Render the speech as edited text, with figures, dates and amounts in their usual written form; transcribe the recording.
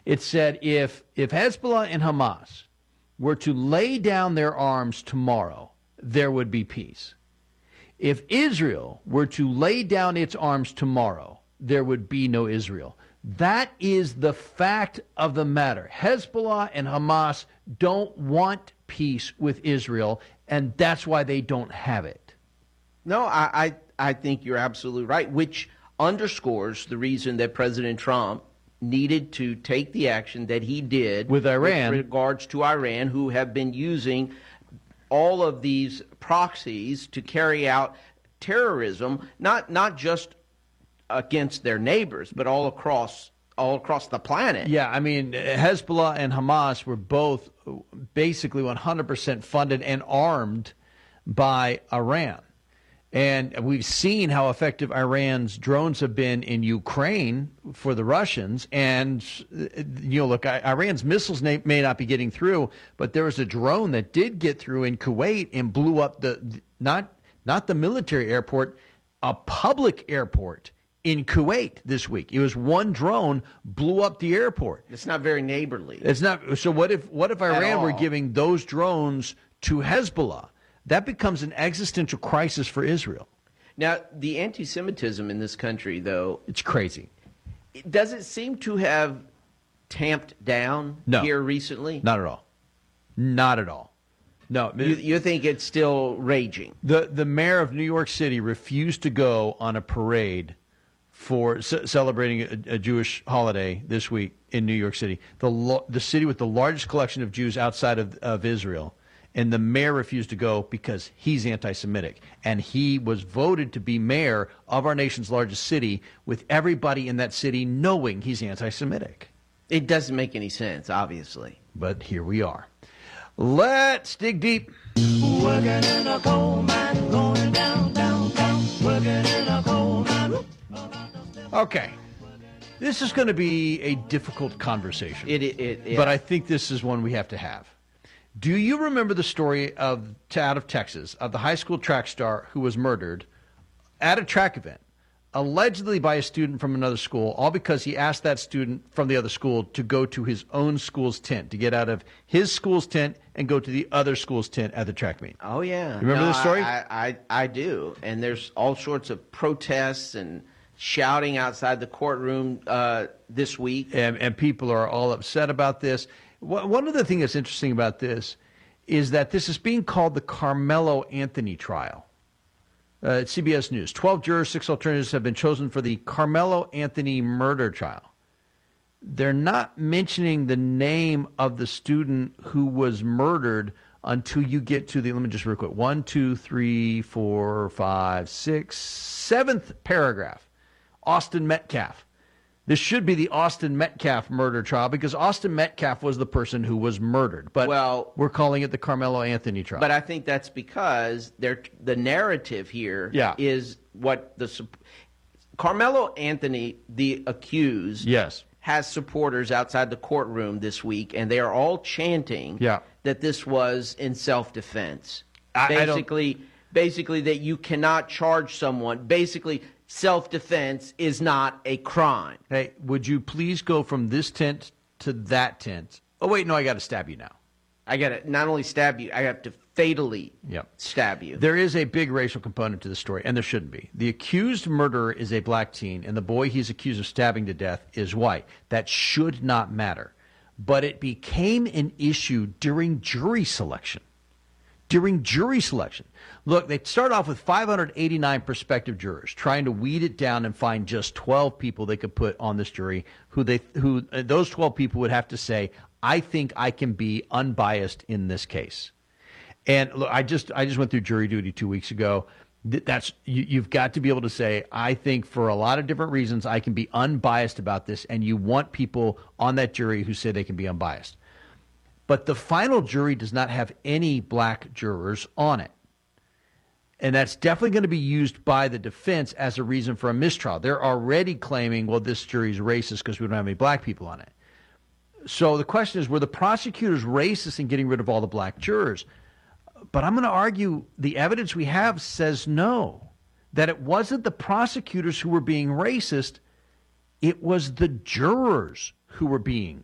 It said if Hezbollah and Hamas were to lay down their arms tomorrow, there would be peace. If Israel were to lay down its arms tomorrow, there would be no Israel. That is the fact of the matter. Hezbollah and Hamas don't want peace with Israel, and that's why they don't have it. No, I think you're absolutely right, which underscores the reason that President Trump needed to take the action that he did with Iran, with regards to Iran, who have been using all of these proxies to carry out terrorism, not just against their neighbors, but all across the planet. Yeah, I mean, Hezbollah and Hamas were both basically 100% funded and armed by Iran. And we've seen how effective Iran's drones have been in Ukraine for the Russians. And, look, Iran's missiles may not be getting through, but there was a drone that did get through in Kuwait and blew up not the military airport, a public airport in Kuwait this week. It was one drone blew up the airport. It's not very neighborly. It's not. So what if Iran were giving those drones to Hezbollah? That becomes an existential crisis for Israel. Now, the anti-Semitism in this country, though, it's crazy. Does it seem to have tamped down here recently? Not at all. Not at all. No. You think it's still raging? The mayor of New York City refused to go on a parade for celebrating a Jewish holiday this week in New York City, the city with the largest collection of Jews outside of Israel. And the mayor refused to go because he's anti-Semitic. And he was voted to be mayor of our nation's largest city with everybody in that city knowing he's anti-Semitic. It doesn't make any sense, obviously. But here we are. Let's dig deep. Working in a coal mine, going down, down, down. Working in a coal mine. Okay. This is going to be a difficult conversation. Yeah. But I think this is one we have to have. Do you remember the story out of Texas of the high school track star who was murdered at a track event, allegedly by a student from another school, all because he asked that student from the other school to go to his own school's tent, to get out of his school's tent and go to the other school's tent at the track meet? Oh, yeah. You remember this story? I do. And there's all sorts of protests and shouting outside the courtroom this week. And people are all upset about this. One of the things that's interesting about this is that this is being called the Carmelo Anthony trial. At CBS News, 12 jurors, 6 alternatives have been chosen for the Carmelo Anthony murder trial. They're not mentioning the name of the student who was murdered until you get to let me just real quick, 1, 2, 3, 4, 5, 6, 7th paragraph, Austin Metcalf. This should be the Austin Metcalf murder trial because Austin Metcalf was the person who was murdered. But we're calling it the Carmelo Anthony trial. But I think that's because the narrative here is what Carmelo Anthony, the accused, has supporters outside the courtroom this week, and they are all chanting that this was in self-defense. Basically that you cannot charge someone. Basically, self-defense is not a crime. Hey, would you please go from this tent to that tent? Oh, wait, no, I got to stab you now. I got to not only stab you, I have to fatally stab you. There is a big racial component to the story, and there shouldn't be. The accused murderer is a black teen, and the boy he's accused of stabbing to death is white. That should not matter. But it became an issue during jury selection. Look, they start off with 589 prospective jurors, trying to weed it down and find just 12 people they could put on this jury who those 12 people would have to say, I think I can be unbiased in this case. And look, I just went through jury duty 2 weeks ago. You've got to be able to say, I think for a lot of different reasons I can be unbiased about this, and you want people on that jury who say they can be unbiased. But the final jury does not have any black jurors on it. And that's definitely going to be used by the defense as a reason for a mistrial. They're already claiming, well, this jury's racist because we don't have any black people on it. So the question is, were the prosecutors racist in getting rid of all the black jurors? But I'm going to argue the evidence we have says no, that it wasn't the prosecutors who were being racist. It was the jurors who were being